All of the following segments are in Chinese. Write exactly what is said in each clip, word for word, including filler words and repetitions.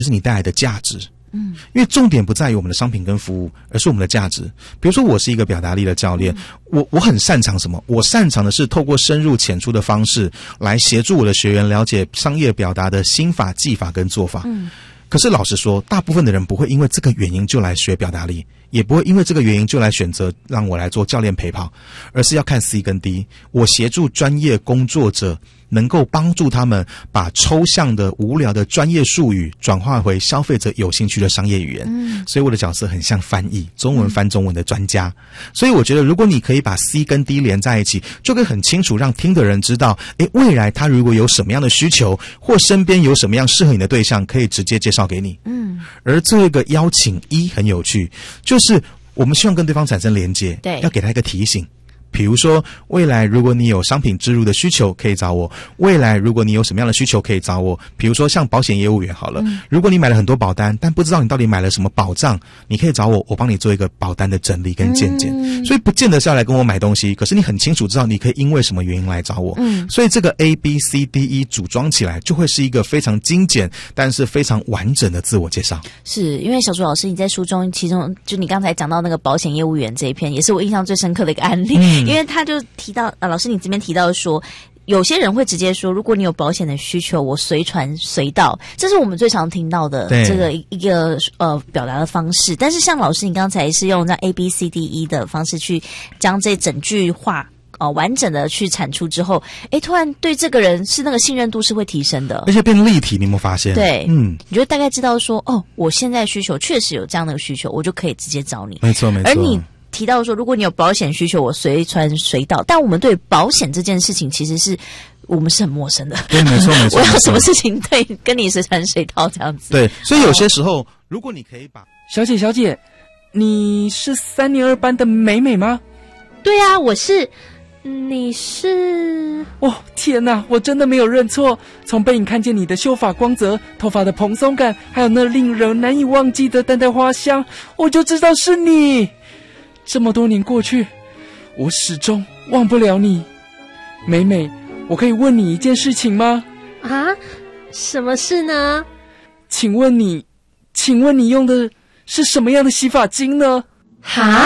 是你带来的价值。嗯，因为重点不在于我们的商品跟服务，而是我们的价值。比如说，我是一个表达力的教练，嗯、我我很擅长什么？我擅长的是透过深入浅出的方式来协助我的学员了解商业表达的心法、技法跟做法。嗯，可是老实说，大部分的人不会因为这个原因就来学表达力，也不会因为这个原因就来选择让我来做教练陪跑，而是要看 C 跟 D。我协助专业工作者能够帮助他们把抽象的无聊的专业术语转化回消费者有兴趣的商业语言。嗯，所以我的角色很像翻译，中文翻中文的专家。所以我觉得如果你可以把 C 跟 D 连在一起，就可以很清楚让听的人知道，诶，未来他如果有什么样的需求，或身边有什么样适合你的对象，可以直接介绍给你。嗯，而这个邀请一很有趣，就是我们希望跟对方产生连结，对，要给他一个提醒。比如说，未来如果你有商品置入的需求，可以找我；未来如果你有什么样的需求，可以找我。比如说像保险业务员好了，嗯、如果你买了很多保单，但不知道你到底买了什么保障，你可以找我，我帮你做一个保单的整理跟鉴检。嗯、所以不见得是要来跟我买东西，可是你很清楚知道你可以因为什么原因来找我。嗯，所以这个 A B C D E 组装起来，就会是一个非常精简，但是非常完整的自我介绍。 是因为小朱老师你在书中，其中就你刚才讲到那个保险业务员这一篇，也是我印象最深刻的一个案例。嗯，因为他就提到啊，老师你这边提到说，有些人会直接说，如果你有保险的需求，我随传随到，这是我们最常听到的这个一个呃表达的方式。但是像老师你刚才是用那 A B C D E 的方式去将这整句话哦、呃、完整的去产出之后，诶，突然对这个人是那个信任度是会提升的， 而且变立体。你有没有发现？ 对，嗯，你就大概知道说，哦，我现在需求确实有这样的需求，我就可以直接找你。 没错，没错。 而你提到说，如果你有保险需求，我随传随到。但我们对保险这件事情，其实是我们是很陌生的。 对，没错，没错。 我有什么事情对跟你随传随到这样子？ 对，所以有些时候，哦、如果你可以把小姐，小姐，你是三年二班的美美吗？ 对啊，我是。你是？ 哦，天哪，我真的没有认错。从背影看见你的秀发光泽、头发的蓬松感，还有那令人难以忘记的淡淡花香，我就知道是你。这么多年过去，我始终忘不了你。美美，我可以问你一件事情吗？ 啊？什么事呢？ 请问你，请问你用的是什么样的洗发精呢？ 哈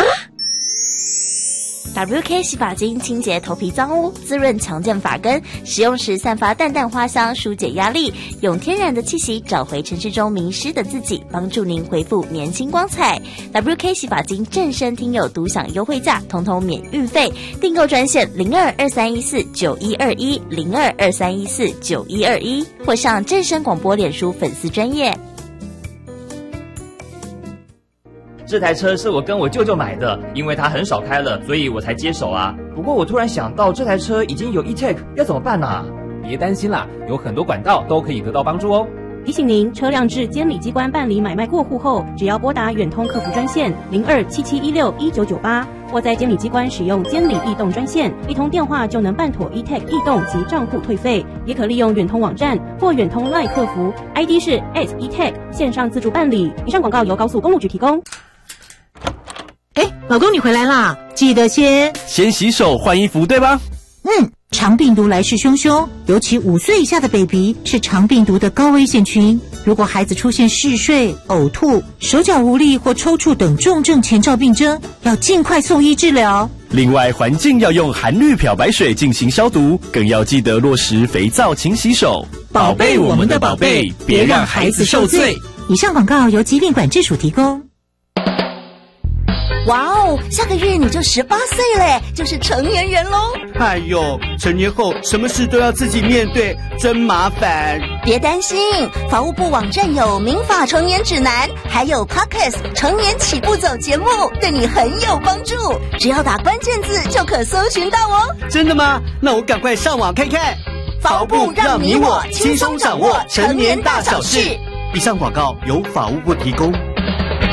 ？W K 洗发精清洁头皮脏污，滋润强健发根，使用时散发淡淡花香，疏解压力，用天然的气息找回城市中迷失的自己，帮助您恢复年轻光彩。W K 洗发精正身听友独享优惠价，统统免运费，订购专线零二二三一四九一二一零二二三一四九一二一，或上正声广播脸书粉丝专页。 这台车是我跟我舅舅买的，因为他很少开了，所以我才接手啊。不过我突然想到，这台车已经有 E-Tech， 要怎么办啊？ 别担心啦，有很多管道都可以得到帮助哦。 提醒您，车辆至监理机关办理买卖过户后，只要拨打远通客服专线零二七七一六一九九八，或在监理机关使用监理易动专线，一通电话就能办妥 E-Tech 易动及账户退费。也可利用远通网站或远通 LINE 客服 ，I D 是 at E-Tech 线上自助办理。以上广告由高速公路局提供。 哎，老公你回来啦，记得先先洗手换衣服，对吧？ 嗯，肠病毒来势汹汹，尤其五岁以下的 baby 是肠病毒的高危险群。如果孩子出现嗜睡、呕吐、手脚无力或抽搐等重症前兆病征，要尽快送医治疗。 另外，环境要用含氯漂白水进行消毒，更要记得落实肥皂勤洗手， 宝贝我们的宝贝，别让孩子受罪。以上广告由疾病管制署提供。 哇哦，下个月你就十八岁嘞，就是成年人咯。 哎呦，成年后什么事都要自己面对，真麻烦。 别担心，法务部网站有民法成年指南，还有 Podcast 成年起步走节目，对你很有帮助。只要打关键字就可搜寻到哦。 真的吗？那我赶快上网看看。 法务部让你我轻松掌握成年大小事。 以上广告由法务部提供。